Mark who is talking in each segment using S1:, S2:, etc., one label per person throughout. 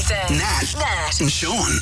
S1: Nathan, Nat, and Sean.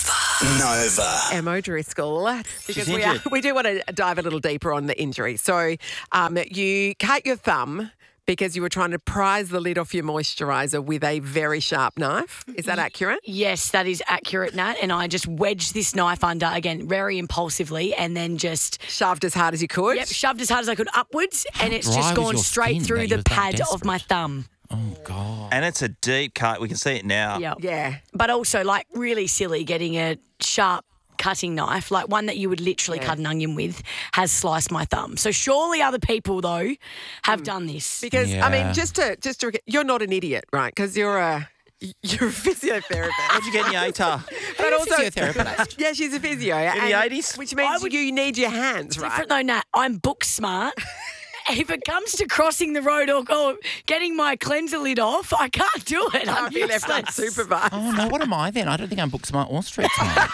S1: Nova.
S2: Emma Driscoll, because
S3: She's injured.
S2: we do want to dive a little deeper on the injury. So you cut your thumb because you were trying to prise the lid off your moisturiser with a very sharp knife. Is that accurate?
S4: Yes, that is accurate, Nat. And I just wedged this knife under, again, very impulsively, and then just
S2: Shoved as hard as you could?
S4: shoved as hard as I could upwards, and it's
S5: dry
S4: just
S5: was
S4: gone
S5: your
S4: straight
S5: skin
S4: through
S5: that you
S4: the
S5: was that
S4: pad of my
S5: desperate?
S4: thumb.
S5: Oh, God.
S3: And it's a deep cut. We can see it now.
S4: Yep.
S2: Yeah.
S4: But also, like, really silly getting a sharp cutting knife, like one that you would literally cut an onion with, has sliced my thumb. So surely other people, though, have done this.
S2: Because, I mean,
S5: Yeah.
S2: just to you're not an idiot, right? Because you're a physiotherapist.
S3: How'd you get in your ATAR?
S2: But also,
S5: Physiotherapist.
S2: yeah, she's a physio.
S3: In the 80s?
S2: Which means you need your hands, right?
S4: Different though, Nat. I'm book smart. If it comes to crossing the road or getting my cleanser lid off, I can't do it.
S2: Can't
S4: I'm
S2: be left
S4: useless.
S2: unsupervised.
S5: Oh, no, what am I then? I don't think I'm book smart or street smart.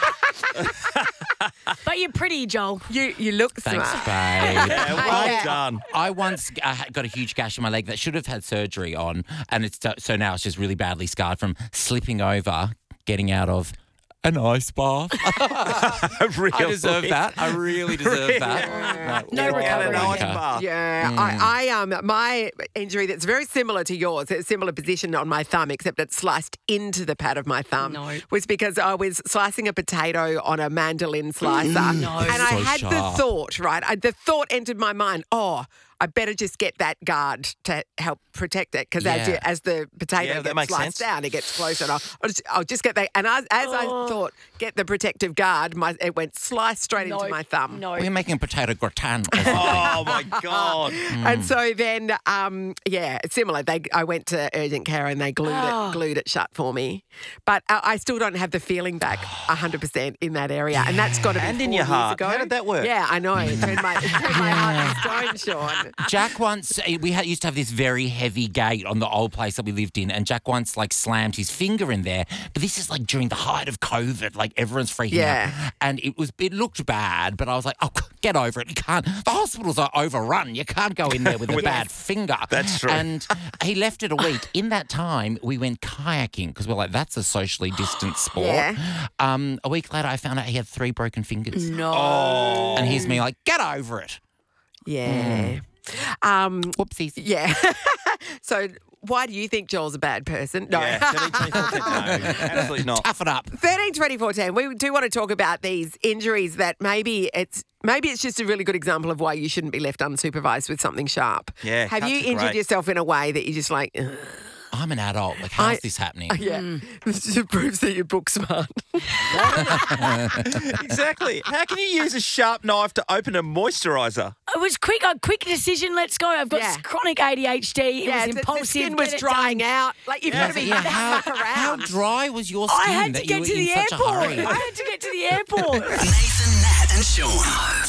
S4: But you're pretty, Joel.
S2: You look
S5: Thanks,
S2: smart.
S5: babe.
S3: Yeah, well
S2: Yeah.
S3: done.
S5: I once got a huge gash in my leg that should have had surgery on, and so now it's just really badly scarred from slipping over, getting out of an ice bath.
S3: Really?
S5: I deserve that. I really deserve that.
S4: No recovery.
S3: An ice
S5: Okay.
S3: bath.
S2: Yeah, I my injury that's very similar to yours, it's a similar position on my thumb, except it's sliced into the pad of my thumb.
S4: No.
S2: Was because I was slicing a potato on a mandolin slicer,
S4: No.
S2: and I
S5: So
S2: had
S5: sharp.
S2: the thought, right? The thought entered my mind. Oh, I better just get that guard to help protect it because
S5: Yeah.
S2: as the potato
S3: Yeah, that
S2: gets
S3: makes
S2: sliced
S3: sense.
S2: down, it gets closer. And I'll just get that. And as I thought, get the protective guard, it went sliced straight into my thumb.
S4: No.
S5: We're making potato gratin or something.
S3: Oh, my God.
S2: And so then, it's similar. I went to urgent care and they glued it shut for me. But I still don't have the feeling back 100% in that area. And that's got to be
S3: And in
S2: 4
S3: your
S2: years
S3: heart.
S2: ago.
S3: How did that work?
S2: Yeah, I know. It turned my heart to stone, Sean.
S5: Jack once, used to have this very heavy gate on the old place that we lived in, and Jack once slammed his finger in there. But this is during the height of COVID, everyone's freaking out. And it looked bad, but I was like, oh, get over it. You can't, the hospitals are overrun. You can't go in there with a bad finger.
S3: That's true.
S5: And he left it a week. In that time, we went kayaking because we're like, that's a socially distant sport.
S2: Yeah.
S5: A week later, I found out he had 3 broken fingers.
S4: No.
S5: And he's me get over it.
S2: Yeah.
S5: Whoopsies.
S2: Yeah. So why do you think Joel's a bad person? No.
S3: Yeah, 13, 24, no, absolutely not.
S5: Tough it up.
S2: 13, 24, 10. We do want to talk about these injuries that maybe it's just a really good example of why you shouldn't be left unsupervised with something sharp.
S3: Yeah,
S2: Have you
S3: cuts are
S2: injured
S3: great.
S2: yourself in a way that you're just like, ugh?
S5: I'm an adult. How's this happening?
S2: Yeah. This just proves that you're book smart.
S3: Exactly. How can you use a sharp knife to open a moisturiser?
S4: It was a quick decision. Let's go. I've got
S2: Yeah.
S4: chronic ADHD. It was
S2: the
S4: impulsive.
S2: skin was
S4: get it
S2: drying
S4: done.
S2: out. You've got to be
S5: how
S2: around.
S5: dry was your skin
S4: I had to
S5: that
S4: get
S5: you
S4: to
S5: were in
S4: the
S5: such a
S4: airport.
S5: hurry?
S4: I had to get to the airport.
S1: Nathan, Nat, and Sean.